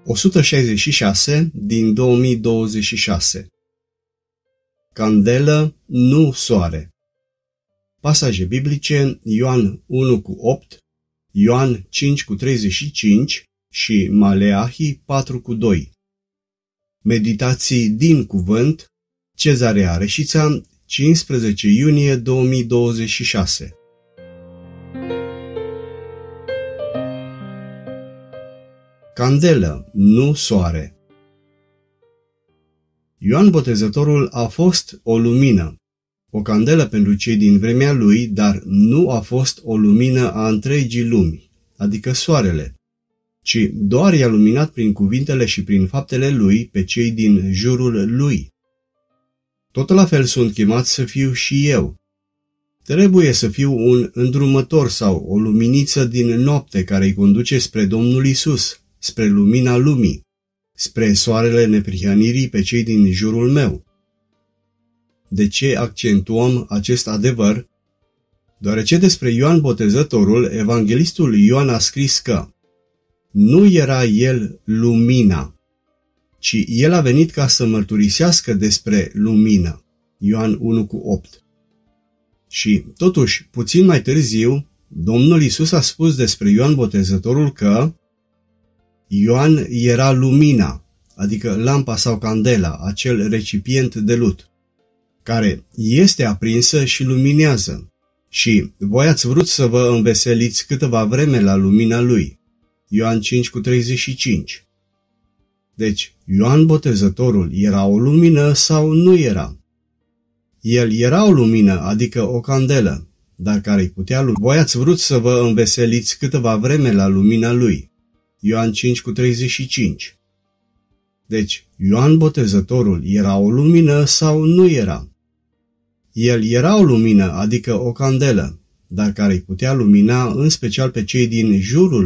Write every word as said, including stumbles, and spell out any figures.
o sută șaizeci și șase din două mii douăzeci și șase. Candelă, nu soare. Pasaje biblice: Ioan unu cu opt, Ioan cinci cu treizeci și cinci și Maleahi patru cu doi. Meditații din cuvânt, Cezarea Reșița, cincisprezece iunie două mii douăzeci și șase. Candelă, nu soare. Ioan Botezătorul a fost o lumină, o candelă pentru cei din vremea lui, dar nu a fost o lumină a întregii lumi, adică soarele, ci doar i-a luminat prin cuvintele și prin faptele lui pe cei din jurul lui. Tot la fel sunt chemat să fiu și eu. Trebuie să fiu un îndrumător sau o luminiță din noapte care îi conduce spre Domnul Isus, spre lumina lumii, spre soarele neprihănirii pe cei din jurul meu. De ce accentuăm acest adevăr? Deoarece despre Ioan Botezătorul, evanghelistul Ioan a scris că nu era el lumina, ci el a venit ca să mărturisească despre lumină. Ioan unu cu opt. Și totuși, puțin mai târziu, Domnul Isus a spus despre Ioan Botezătorul că Ioan era lumina, adică lampa sau candela, acel recipient de lut, care este aprinsă și luminează. Și voi ați vrut să vă înveseliți câteva vreme la lumina lui. Ioan cinci cu treizeci și cinci. Deci, Ioan Botezătorul era o lumină sau nu era? El era o lumină, adică o candelă, dar care îi putea lumina. Voi ați vrut să vă înveseliți câteva vreme la lumina lui. Ioan cinci cu treizeci și cinci. Deci, Ioan Botezătorul era o lumină sau nu era? El era o lumină, adică o candelă, dar care îi putea lumina în special pe cei din jurul